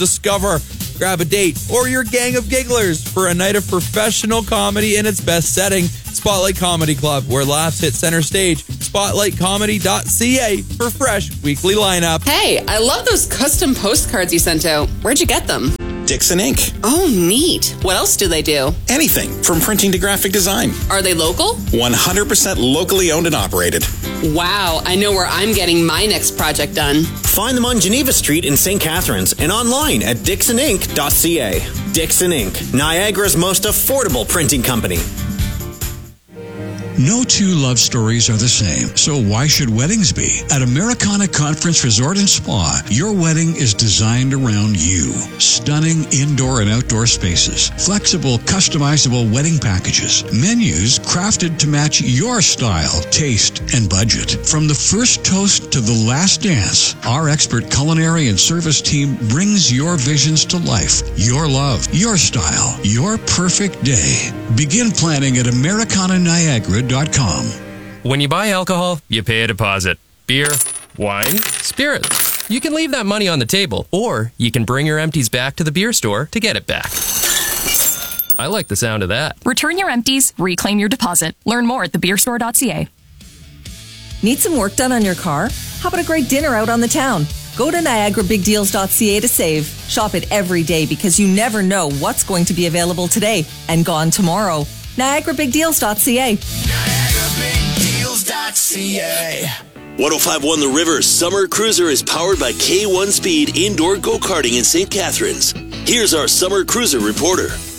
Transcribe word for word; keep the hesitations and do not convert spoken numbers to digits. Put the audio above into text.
Discover, grab a date, or your gang of gigglers for a night of professional comedy in its best setting. Spotlight Comedy Club, where laughs hit center stage. spotlight comedy dot c a for fresh weekly lineup. Hey, I love those custom postcards you sent out. Where'd you get them? Dixon Incorporated. Oh, neat. What else do they do? Anything from printing to graphic design. Are they local? one hundred percent locally owned and operated. Wow, I know where I'm getting my next project done. Find them on Geneva Street in Saint Catharines and online at dixon inc dot c a. Dixon Incorporated, Niagara's most affordable printing company. No two love stories are the same, so why should weddings be? At Americana Conference Resort and Spa, your wedding is designed around you. Stunning indoor and outdoor spaces, flexible, customizable wedding packages, menus crafted to match your style, taste, and budget. From the first toast to the last dance, our expert culinary and service team brings your visions to life. Your love, your style, your perfect day. Begin planning at Americana Niagara dot com. When you buy alcohol, you pay a deposit. Beer, wine, spirits. You can leave that money on the table, or you can bring your empties back to the beer store to get it back. I like the sound of that. Return your empties, reclaim your deposit. Learn more at the beer store dot c a. Need some work done on your car? How about a great dinner out on the town? Go to Niagara Big Deals dot c a to save. Shop it every day because you never know what's going to be available today and gone tomorrow. Niagara Big Deals dot c a. Niagara Big Deals dot c a. one oh five point one The River Summer Cruiser is powered by K one Speed Indoor Go-Karting in Saint Catharines. Here's our Summer Cruiser reporter.